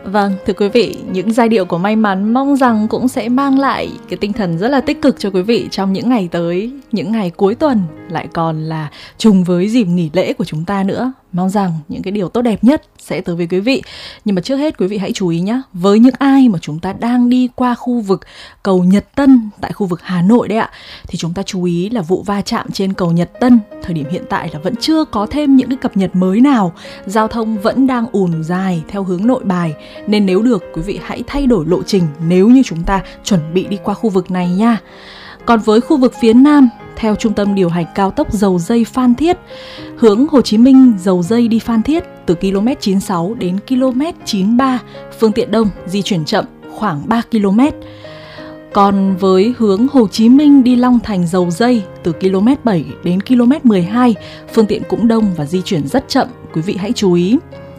Vâng, thưa quý vị, những giai điệu của May Mắn mong rằng cũng sẽ mang lại cái tinh thần rất là tích cực cho quý vị trong những ngày tới, những ngày cuối tuần, lại còn là trùng với dịp nghỉ lễ của chúng ta nữa. Mong rằng những cái điều tốt đẹp nhất sẽ tới với quý vị. Nhưng mà trước hết quý vị hãy chú ý nhé, với những ai mà chúng ta đang đi qua khu vực cầu Nhật Tân tại khu vực Hà Nội đấy ạ, thì chúng ta chú ý là vụ va chạm trên cầu Nhật Tân thời điểm hiện tại là vẫn chưa có thêm những cái cập nhật mới nào. Giao thông vẫn đang ùn dài theo hướng Nội Bài, nên nếu được quý vị hãy thay đổi lộ trình nếu như chúng ta chuẩn bị đi qua khu vực này nha. Còn với khu vực phía Nam, theo Trung tâm điều hành cao tốc Dầu Giây Phan Thiết, hướng Hồ Chí Minh Dầu Giây đi Phan Thiết từ km 96 đến km 93, phương tiện đông di chuyển chậm khoảng 3 km. Còn với hướng Hồ Chí Minh đi Long Thành Dầu Giây từ km 7 đến km 12, phương tiện cũng đông và di chuyển rất chậm, quý vị hãy chú ý.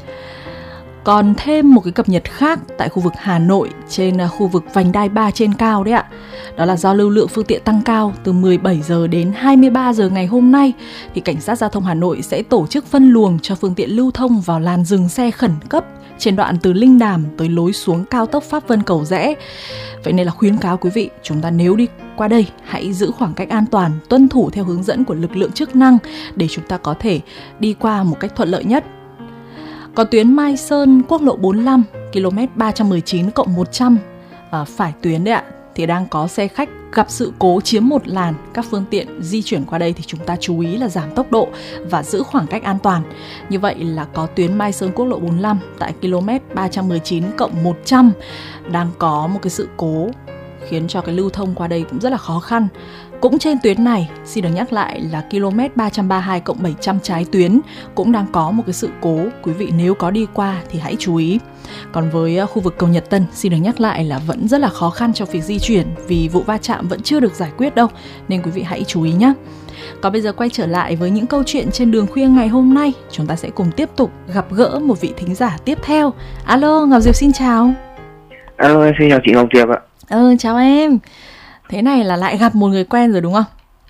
Còn thêm một cái cập nhật khác tại khu vực Hà Nội trên khu vực vành đai 3 trên cao đấy ạ. Đó là do lưu lượng phương tiện tăng cao từ 17 giờ đến 23 giờ ngày hôm nay thì Cảnh sát Giao thông Hà Nội sẽ tổ chức phân luồng cho phương tiện lưu thông vào làn dừng xe khẩn cấp trên đoạn từ Linh Đàm tới lối xuống cao tốc Pháp Vân Cầu Giẽ. Vậy nên là khuyến cáo quý vị, chúng ta nếu đi qua đây hãy giữ khoảng cách an toàn, tuân thủ theo hướng dẫn của lực lượng chức năng để chúng ta có thể đi qua một cách thuận lợi nhất. Còn tuyến Mai Sơn quốc lộ 45 km 319+100 phải tuyến đấy ạ, thì đang có xe khách gặp sự cố chiếm một làn. Các phương tiện di chuyển qua đây thì chúng ta chú ý là giảm tốc độ và giữ khoảng cách an toàn. Như vậy là có tuyến Mai Sơn quốc lộ 45 tại km 319+100 đang có một cái sự cố khiến cho cái lưu thông qua đây cũng rất là khó khăn. Cũng trên tuyến này, xin được nhắc lại là km 332+700 trái tuyến cũng đang có một cái sự cố. Quý vị nếu có đi qua thì hãy chú ý. Còn với khu vực cầu Nhật Tân, xin được nhắc lại là vẫn rất là khó khăn trong việc di chuyển vì vụ va chạm vẫn chưa được giải quyết đâu. Nên quý vị hãy chú ý nhé. Còn bây giờ quay trở lại với những câu chuyện trên đường khuya ngày hôm nay. Chúng ta sẽ cùng tiếp tục gặp gỡ một vị thính giả tiếp theo. Alo, Ngọc Diệp xin chào. Alo, xin chào chị Ngọc Diệp ạ. Chào em. Thế này là lại gặp một người quen rồi đúng không?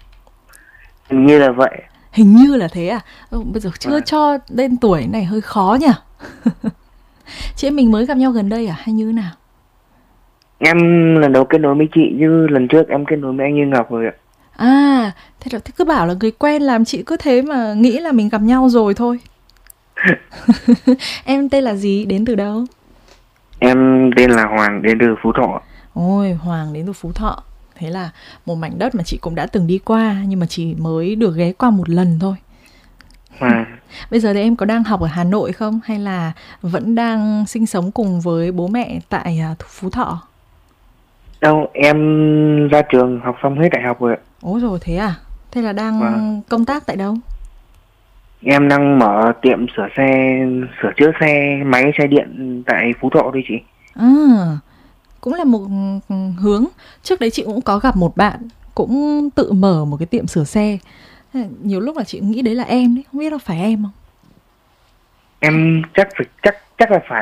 Hình như là vậy. Hình như là thế à? Bây giờ chưa cho tên tuổi này hơi khó nhỉ? Chị em mình mới gặp nhau gần đây à hay như nào? Em lần đầu kết nối với chị, như lần trước em kết nối với anh Như Ngọc rồi ạ. À, thế là cứ bảo là người quen làm chị cứ thế mà nghĩ là mình gặp nhau rồi thôi. Em tên là gì? Đến từ đâu? Em tên là Hoàng, đến từ Phú Thọ. Ôi, Hoàng đến từ Phú Thọ. Thế là một mảnh đất mà chị cũng đã từng đi qua, nhưng mà chỉ mới được ghé qua một lần thôi. Bây giờ thì em có đang học ở Hà Nội không? Hay là vẫn đang sinh sống cùng với bố mẹ tại Phú Thọ? Đâu, em ra trường học xong hết đại học rồi ạ. Ôi rồi thế à? Thế là đang công tác tại đâu? Em đang mở tiệm sửa chữa xe máy, xe điện tại Phú Thọ đây chị. Cũng là một hướng. Trước đấy chị cũng có gặp một bạn cũng tự mở một cái tiệm sửa xe. Nhiều lúc là chị nghĩ đấy là em đấy, không biết là phải em không? Em chắc là phải.